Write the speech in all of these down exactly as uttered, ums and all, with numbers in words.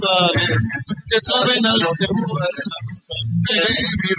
rosales, que saben a lo que muerde la rosa de mi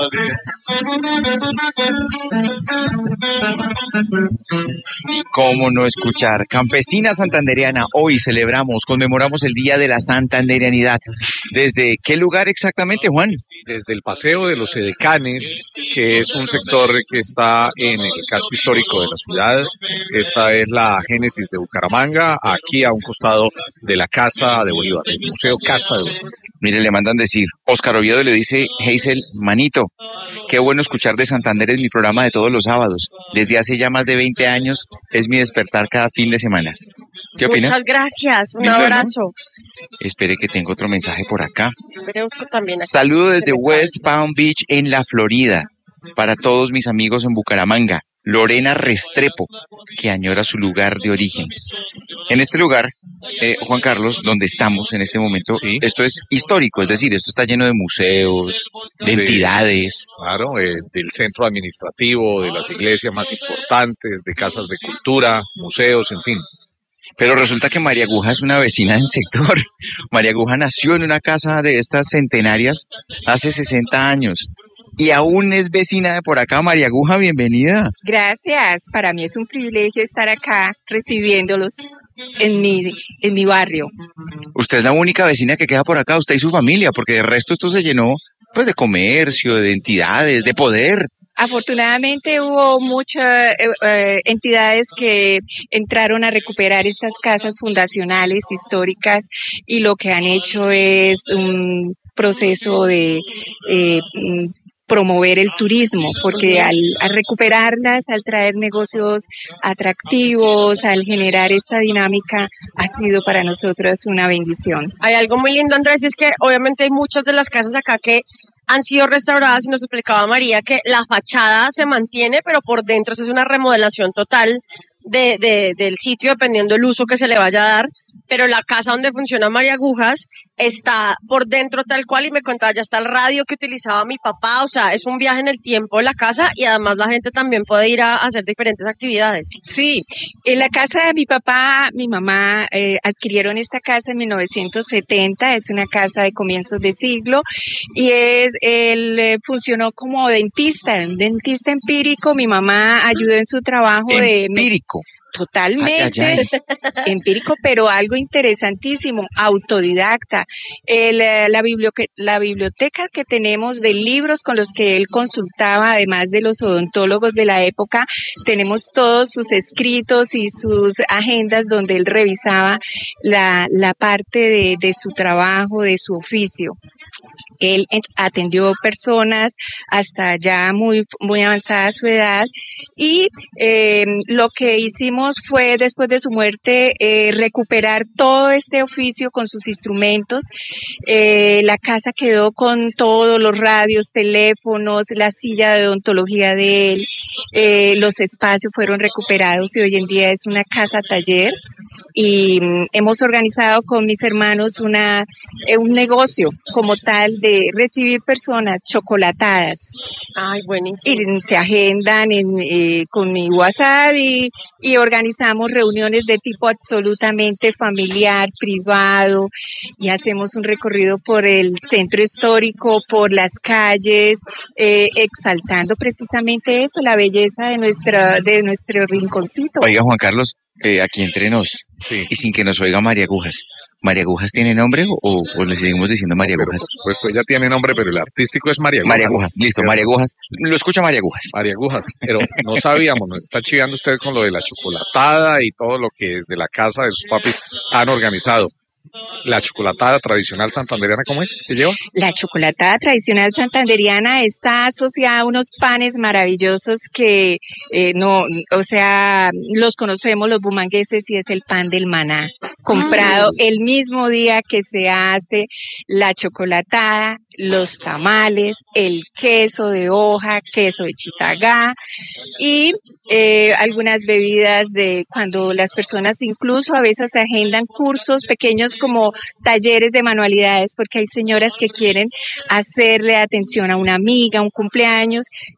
rosales. ¿Cómo no escuchar? Campesina santandereana, hoy celebramos, conmemoramos el Día de la Santandereanidad. ¿Desde qué lugar exactamente, Juan? Desde el Paseo de los Edecanes, que es un sector que está en el casco histórico de la ciudad. Esta es la génesis de Bucaramanga, aquí a un costado de la Casa de Bolívar, el Museo Casa de Bolívar. Mire, le mandan decir, Óscar Oviedo le dice, Hazel, manito, qué bueno escuchar de Santander en mi programa de todos los sábados. Desde hace ya más de veinte años es mi despertar cada fin de semana. ¿Qué opina? Muchas gracias, un Lindo, abrazo. ¿no? Espere que tengo otro mensaje por acá. Pero también aquí. Saludo desde West Palm Beach en la Florida para todos mis amigos en Bucaramanga. Lorena Restrepo, que añora su lugar de origen. En este lugar, eh, Juan Carlos, donde estamos en este momento, sí. Esto es histórico, es decir, esto está lleno de museos, de sí. entidades. Claro, eh, del centro administrativo, de las iglesias más importantes, de casas de cultura, museos, en fin. Pero resulta que María Aguja es una vecina del sector. María Aguja nació en una casa de estas centenarias hace sesenta años. Y aún es vecina de por acá. María Aguja, bienvenida. Gracias, para mí es un privilegio estar acá recibiéndolos en mi, en mi barrio. Usted es la única vecina que queda por acá, usted y su familia, porque de resto esto se llenó pues de comercio, de entidades, de poder. Afortunadamente hubo muchas eh, eh, entidades que entraron a recuperar estas casas fundacionales históricas y lo que han hecho es un proceso de eh, promover el turismo, porque al, al recuperarlas, al traer negocios atractivos, al generar esta dinámica, ha sido para nosotros una bendición. Hay algo muy lindo, Andrés, es que obviamente hay muchas de las casas acá que han sido restauradas y nos explicaba María que la fachada se mantiene, pero por dentro es una remodelación total de, de, del sitio, dependiendo del uso que se le vaya a dar. Pero la casa donde funciona María Agujas está por dentro tal cual y me contaba, ya está el radio que utilizaba mi papá, o sea, es un viaje en el tiempo la casa y además la gente también puede ir a hacer diferentes actividades. Sí, en la casa de mi papá, mi mamá eh, adquirieron esta casa en mil novecientos setenta, es una casa de comienzos de siglo y es él eh, funcionó como dentista, dentista empírico, mi mamá ayudó en su trabajo de... Empírico. Totalmente ay, ay, ay. empírico, pero algo interesantísimo, autodidacta. El, la, biblioteca, la biblioteca que tenemos de libros con los que él consultaba, además de los odontólogos de la época, tenemos todos sus escritos y sus agendas donde él revisaba la, la parte de, de su trabajo, de su oficio. Él atendió personas hasta ya muy, muy avanzada su edad y eh, lo que hicimos fue después de su muerte eh, recuperar todo este oficio con sus instrumentos. Eh, la casa quedó con todos los radios, teléfonos, la silla de odontología de él, eh, los espacios fueron recuperados y hoy en día es una casa taller y mm, hemos organizado con mis hermanos una eh, un negocio como tal de recibir personas chocolatadas. Ay, buenísimo. Y se agendan en, eh, con mi WhatsApp y, y organizamos reuniones de tipo absolutamente familiar, privado, y hacemos un recorrido por el centro histórico, por las calles, eh, exaltando precisamente eso, la belleza de nuestra, de nuestro rinconcito. Oiga, Juan Carlos, eh, aquí entre nos, sí. Y sin que nos oiga María Agujas. ¿María Agujas tiene nombre o, o le seguimos diciendo María pero, Agujas? Por supuesto, ella tiene nombre, pero el artístico es María Agujas. María Agujas, listo, María Agujas. Lo escucha María Agujas. María Agujas, pero no sabíamos, nos está chivando usted con lo de la chocolatada y todo lo que desde la casa de sus papis han organizado. La chocolatada tradicional santandereana, ¿cómo es? ¿Qué lleva? La chocolatada tradicional santandereana está asociada a unos panes maravillosos que eh, no, o sea, los conocemos los bumangueses y es el pan del maná, comprado Ay. el mismo día que se hace la chocolatada, los tamales, el queso de hoja, queso de chitagá y eh, algunas bebidas de cuando las personas incluso a veces agendan cursos pequeños como talleres de manualidades porque hay señoras que quieren hacerle atención a una amiga, un cumpleaños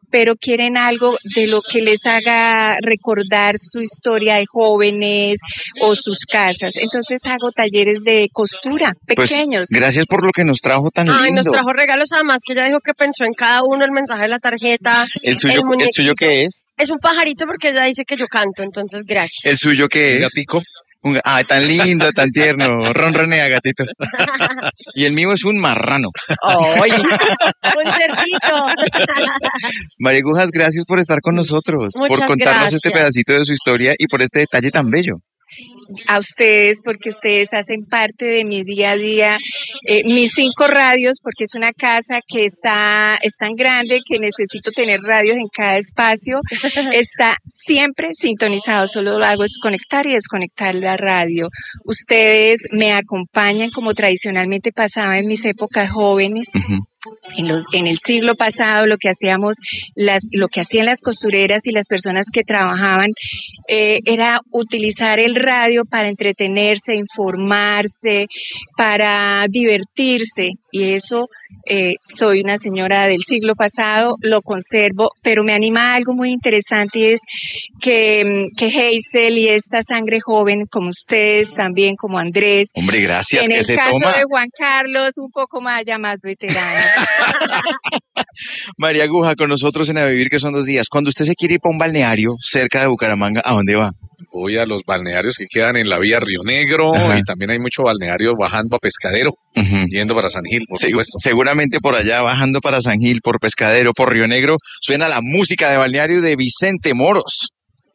pero quieren algo de lo que les haga recordar su historia de jóvenes o sus casas. Entonces hago talleres de costura pequeños. Pues, gracias por lo que nos trajo tan lindo. Ay, nos trajo regalos, además que ella dijo que pensó en cada uno, el mensaje de la tarjeta. ¿El suyo, el ¿el suyo qué es? Es un pajarito porque ella dice que yo canto, entonces gracias. ¿El suyo qué es? Gatico. Un, ah, tan lindo, tan tierno. Ronronea, gatito. Y el mío es un marrano. ¡Ay! Un cerdito. María Agujas, gracias por estar con nosotros, Muchas por contarnos gracias. este pedacito de su historia y por este detalle tan bello. A ustedes, porque ustedes hacen parte de mi día a día, eh, mis cinco radios, porque es una casa que está, es tan grande que necesito tener radios en cada espacio, está siempre sintonizado, solo lo hago es conectar y desconectar la radio. Ustedes me acompañan como tradicionalmente pasaba en mis épocas jóvenes. Uh-huh. En, los, en el siglo pasado lo que hacíamos, las, lo que hacían las costureras y las personas que trabajaban eh, era utilizar el radio para entretenerse, informarse, para divertirse, y eso eh, soy una señora del siglo pasado, lo conservo, pero me anima a algo muy interesante, y es que, que Hazel y esta sangre joven, como ustedes también, como Andrés, Hombre, gracias, en que el se caso toma. de Juan Carlos, un poco más ya más veterano. María Aguja, con nosotros en A Vivir, que son dos días. Cuando usted se quiere ir para un balneario cerca de Bucaramanga, ¿a dónde va? Voy a los balnearios que quedan en la vía Río Negro. Ajá. Y también hay mucho balneario bajando a Pescadero, Uh-huh. yendo para San Gil, por Se- supuesto. seguramente por allá, bajando para San Gil, por Pescadero, por Río Negro, suena la música de balneario de Vicente Moros.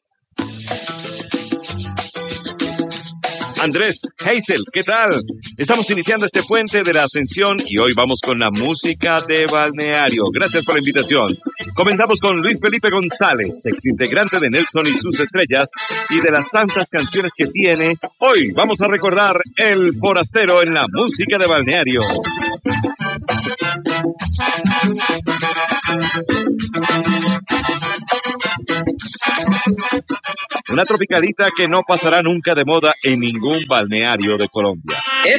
Andrés, Hazel, ¿qué tal? Estamos iniciando este puente de la Ascensión y hoy vamos con la música de balneario. Gracias por la invitación. Comenzamos con Luis Felipe González, exintegrante de Nelson y sus Estrellas, y de las tantas canciones que tiene. Hoy vamos a recordar El Forastero en la música de balneario. Una tropicalita que no pasará nunca de moda en ningún balneario de Colombia.